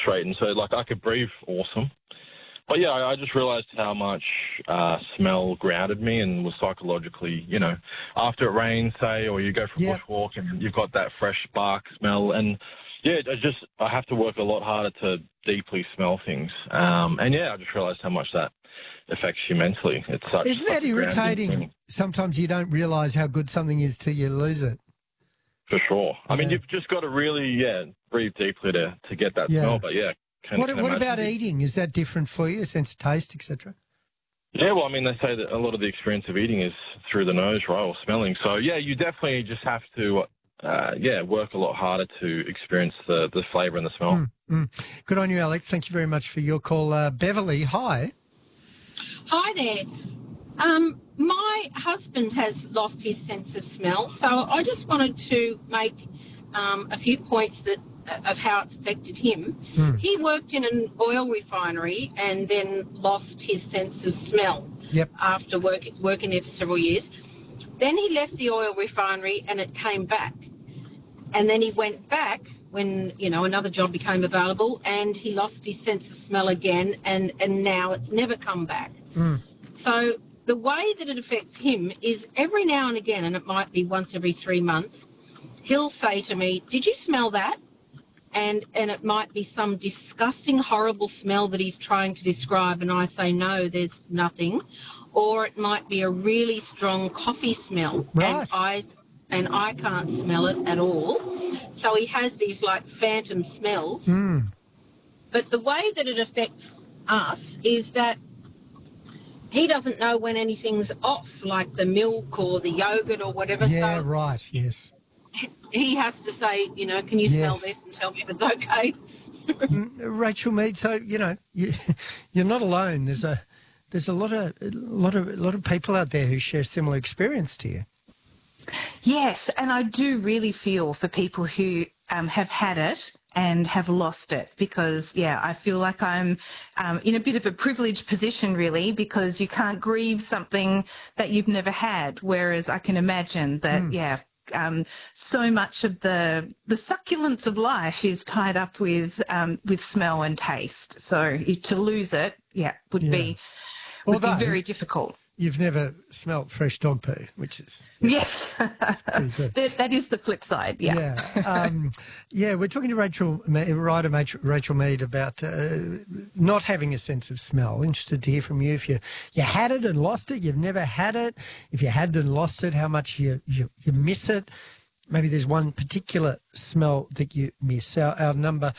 straightened, so like I could breathe awesome. But yeah, I just realised how much smell grounded me and was psychologically, after it rains, say, or you go for a bushwalk and you've got that fresh bark smell. And yeah, I have to work a lot harder to deeply smell things. And yeah, I just realised how much that affects you mentally. It's such. Isn't that irritating? Sometimes you don't realise how good something is till you lose it. For sure. I mean, you've just got to really, breathe deeply to get that smell. But yeah. What about eating? Is that different for you, a sense of taste, etc.? Yeah, well, I mean, they say that a lot of the experience of eating is through the nose, right, or smelling. So, yeah, you definitely just have to, work a lot harder to experience the flavour and the smell. Good on you, Alex. Thank you very much for your call. Beverly, hi. Hi there. My husband has lost his sense of smell, so I just wanted to make a few points of how it's affected him. He worked in an oil refinery and then lost his sense of smell after working there for several years. Then he left the oil refinery and it came back. And then he went back when, another job became available and he lost his sense of smell again and now it's never come back. So the way that it affects him is every now and again, and it might be once every 3 months, he'll say to me, "Did you smell that?" And it might be some disgusting, horrible smell that he's trying to describe, and I say, "No, there's nothing." Or it might be a really strong coffee smell, right. and I can't smell it at all. So he has these like phantom smells. But the way that it affects us is that he doesn't know when anything's off, like the milk or the yogurt or whatever. Yeah, so right, yes. He has to say, can you smell this and tell me if it's okay? Rachel Mead, so you're not alone. There's a lot of people out there who share similar experience to you. Yes, and I do really feel for people who have had it and have lost it because, I feel like I'm in a bit of a privileged position, really, because you can't grieve something that you've never had, whereas I can imagine that, so much of the succulence of life is tied up with smell and taste. So to lose it, would be very difficult. You've never smelt fresh dog poo, which is... Yes, pretty good. that is the flip side, Yeah, we're talking to Rachel Mead about not having a sense of smell. Interested to hear from you if you had it and lost it, you've never had it. If you had and lost it, how much you miss it. Maybe there's one particular smell that you miss. Our number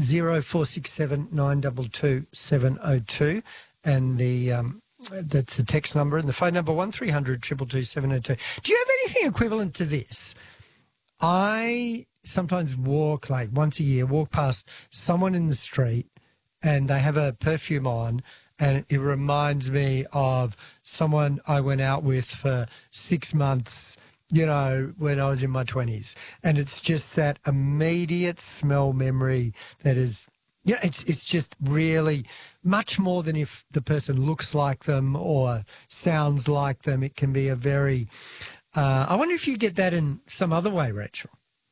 0467 922 702 and that's the text number, and the phone number 1300 222 702. Do you have anything equivalent to this? I sometimes walk, like once a year, walk past someone in the street and they have a perfume on and it reminds me of someone I went out with for 6 months, when I was in my 20s. And it's just that immediate smell memory that is... it's just really much more than if the person looks like them or sounds like them. It can be a very... I wonder if you get that in some other way, Rachel.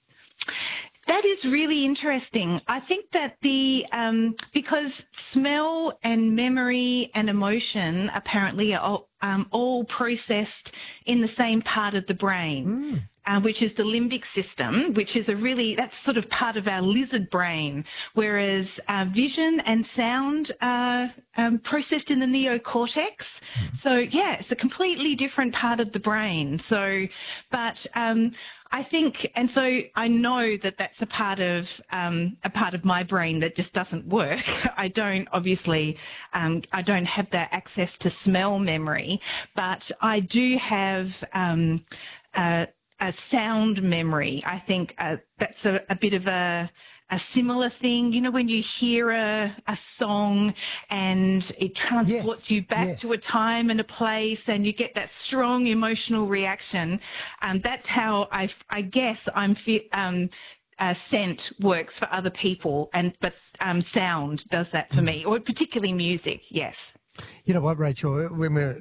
That is really interesting. I think that because smell and memory and emotion apparently are all processed in the same part of the brain. Which is the limbic system, which is that's sort of part of our lizard brain, whereas vision and sound are processed in the neocortex. So, it's a completely different part of the brain. So, but I think, and so I know that that's a part of my brain that just doesn't work. I don't I don't have that access to smell memory, but I do have a sound memory. I think that's a bit of a similar thing. When you hear a song and it transports you back to a time and a place and you get that strong emotional reaction. That's how I guess scent works for other people, but sound does that for me, or particularly music, yes. You know what, Rachel, when we're